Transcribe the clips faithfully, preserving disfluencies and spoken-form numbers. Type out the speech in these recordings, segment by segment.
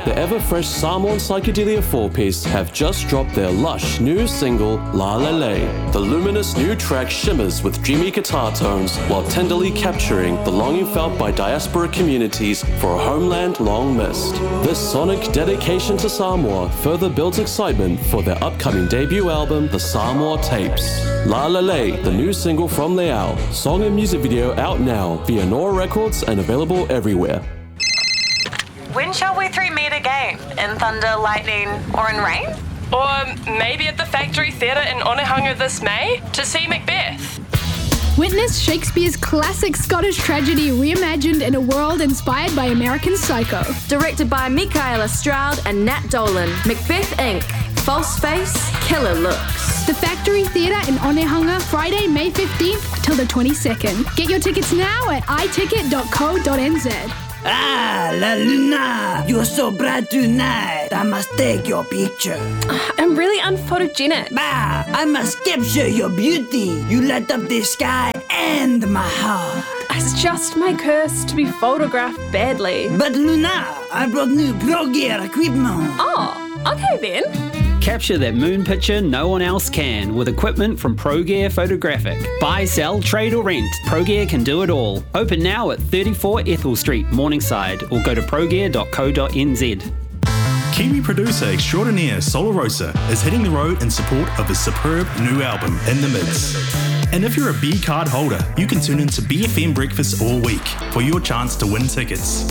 The ever-fresh Samoan Psychedelia four-piece have just dropped their lush new single, La La La. The luminous new track shimmers with dreamy guitar tones while tenderly capturing the longing felt by diaspora communities for a homeland long missed. This sonic dedication to Samoa further builds excitement for their upcoming debut album, The Samoa Tapes. La La La, the new single from Leao. Song and music video out now via Nora Records and available everywhere. When shall we three meet again? In thunder, lightning, or in rain? Or maybe at the Factory Theatre in Onehunga this May to see Macbeth. Witness Shakespeare's classic Scottish tragedy reimagined in a world inspired by American Psycho. Directed by Michaela Stroud and Nat Dolan, Macbeth Incorporated. False face, killer looks. The Factory Theatre in Onehunga, Friday, May fifteenth till the twenty-second. Get your tickets now at i ticket dot co dot n z. Ah, La Luna, you're so bright tonight. I must take your picture. I'm really unphotogenic. Bah, I must capture your beauty. You light up the sky and my heart. It's just my curse to be photographed badly. But Luna, I brought new Pro Gear equipment. Oh, okay then. Capture that moon picture no one else can with equipment from ProGear Photographic. Buy, sell, trade or rent, ProGear can do it all. Open now at thirty-four Ethel Street, Morningside, or go to progear dot co dot n z. Kiwi producer extraordinaire Solar Rosa is hitting the road in support of his superb new album, In the Mids. And if you're a B card holder, you can tune into B F M Breakfast all week for your chance to win tickets.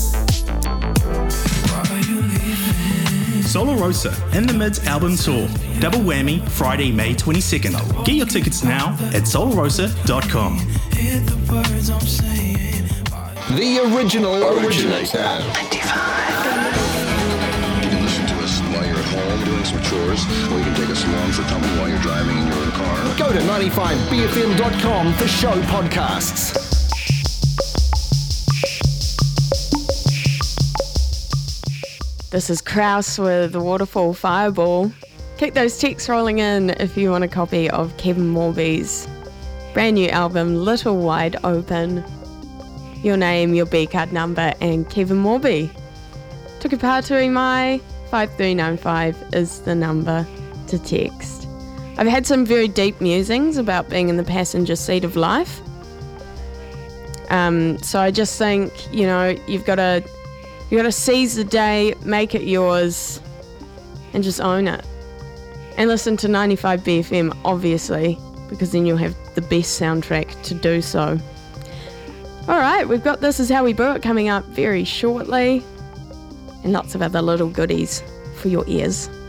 Solar Rosa, In the Mids album tour. Double whammy, Friday, May twenty-second. Get your tickets now at solar rosa dot com. The original originator. You can listen to us while you're at home doing some chores, or you can take us along for company while you're driving in your car. Go to ninety-five b f m dot com for show podcasts. This is Kraus with the Waterfall Fireball. Keep those texts rolling in if you want a copy of Kevin Morby's brand new album, Little Wide Open. Your name, your B card number, and Kevin Morby. Tukapātui mai five three nine five is the number to text. I've had some very deep musings about being in the passenger seat of life. Um, so I just think, you know, you've got to you got to seize the day, make it yours, and just own it. And listen to ninety-five B F M, obviously, because then you'll have the best soundtrack to do so. All right, we've got This Is How We Brew It coming up very shortly, and lots of other little goodies for your ears.